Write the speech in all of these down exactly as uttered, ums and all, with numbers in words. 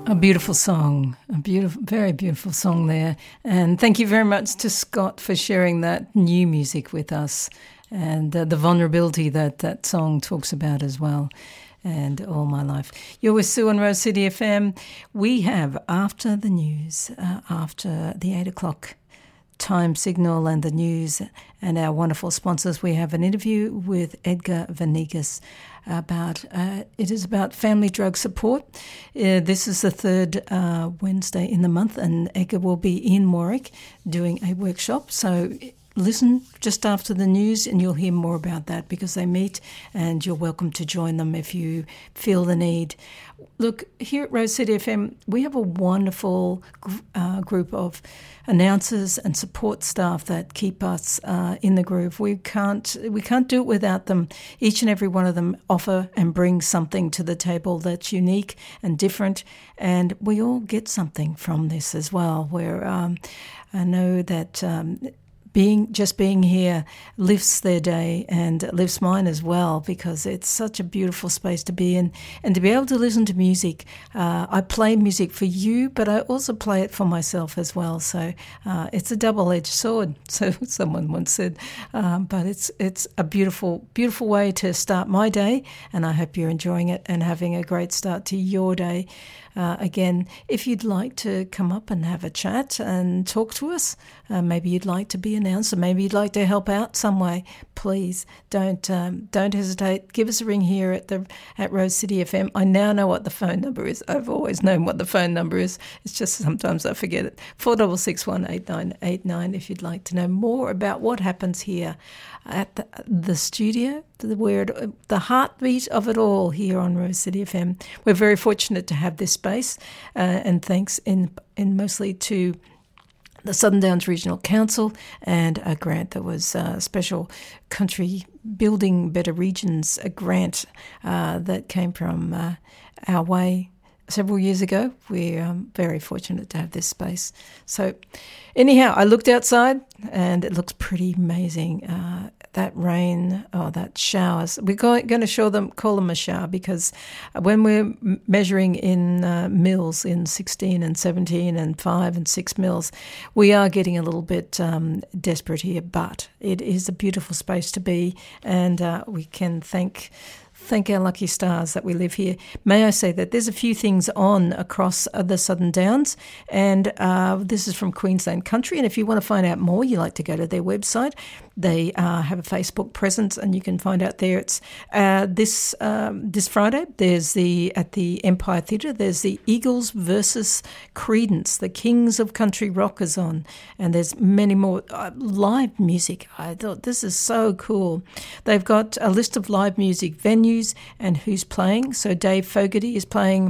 A beautiful song, a beautiful, very beautiful song there. And thank you very much to Scott for sharing that new music with us and uh, the vulnerability that that song talks about as well. And All My Life. You're with Sue on Rose City F M. We have, after the news, uh, after the eight o'clock time signal and the news and our wonderful sponsors, we have an interview with Edgar Venegas about, uh, it is about family drug support. Uh, this is the third uh, Wednesday in the month, and Edgar will be in Warwick doing a workshop. So listen just after the news and you'll hear more about that, because they meet and you're welcome to join them if you feel the need. Look, here at Rose City F M, we have a wonderful uh, group of announcers and support staff that keep us uh, in the groove. We can't we can't do it without them. Each and every one of them offer and bring something to the table that's unique and different, and we all get something from this as well. Where um, I know that Um, Being just being here lifts their day and lifts mine as well, because it's such a beautiful space to be in, and to be able to listen to music. Uh, I play music for you, but I also play it for myself as well. So uh, it's a double-edged sword, so someone once said. Um, but it's it's a beautiful, beautiful way to start my day, and I hope you're enjoying it and having a great start to your day. Uh, again, if you'd like to come up and have a chat and talk to us, uh, maybe you'd like to be an announcer, maybe you'd like to help out some way, please don't um, don't hesitate. Give us a ring here at the at Rose City F M. I now know what the phone number is. I've always known what the phone number is. It's just sometimes I forget it. four six six one eight nine eight nine if you'd like to know more about what happens here at the, the studio, the, where it, the heartbeat of it all here on Rose City F M. We're very fortunate to have this space, uh, and thanks in in mostly to the Southern Downs Regional Council and a grant that was a special country building better regions, a grant uh, that came from uh, our way several years ago. We're um, very fortunate to have this space. So anyhow, I looked outside and it looks pretty amazing. Uh, that rain, or that showers, we're going, going to show them, call them a shower, because when we're measuring in uh, mils, in sixteen and seventeen and five and six mils, we are getting a little bit um, desperate here, but it is a beautiful space to be, and uh, we can thank Thank our lucky stars that we live here. May I say that there's a few things on across the Southern Downs, and uh, this is from Queensland Country. And if you want to find out more, you like to go to their website. They uh, have a Facebook presence, and you can find out there. It's uh, this um, this Friday. There's the at the Empire Theatre. There's the Eagles versus Creedence, the Kings of Country Rock is on, and there's many more uh, live music. I thought this is so cool. They've got a list of live music venues and who's playing. So Dave Fogarty is playing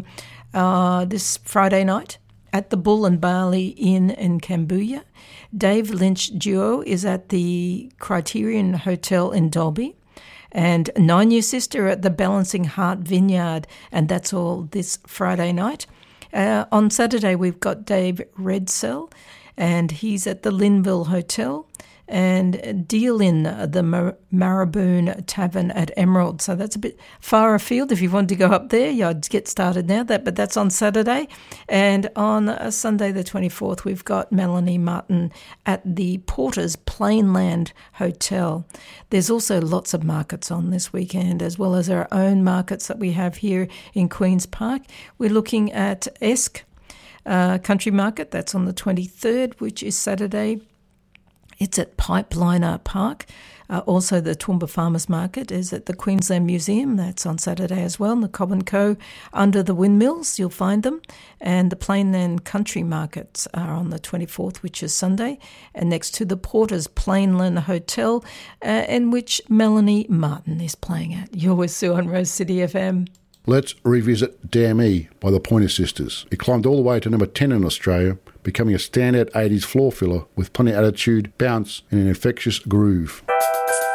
uh, this Friday night at the Bull and Barley Inn in Cambodia. Dave Lynch Duo is at the Criterion Hotel in Dalby. And Nine Year Sister at the Balancing Heart Vineyard, and that's all this Friday night. Uh, on Saturday, we've got Dave Redsell, and he's at the Linville Hotel. And deal in the Mar- Marraboon Tavern at Emerald. So that's a bit far afield. If you want to go up there, yeah, I'd get started now. That, but that's on Saturday. And on uh, Sunday the twenty-fourth, we've got Melanie Martin at the Porter's Plainland Hotel. There's also lots of markets on this weekend, as well as our own markets that we have here in Queen's Park. We're looking at Esk uh, Country Market. That's on the twenty-third, which is Saturday. It's at Pipeliner Park. Uh, also, the Toowoomba Farmers Market is at the Queensland Museum. That's on Saturday as well. And the Cobb and Co. under the windmills, you'll find them. And the Plainland Country Markets are on the twenty-fourth, which is Sunday, and next to the Porter's Plainland Hotel, uh, in which Melanie Martin is playing at. You're with Sue on Rose City F M. Let's revisit Damn E by the Pointer Sisters. It climbed all the way to number ten in Australia, becoming a standout eighties floor filler with plenty of attitude, bounce and an infectious groove.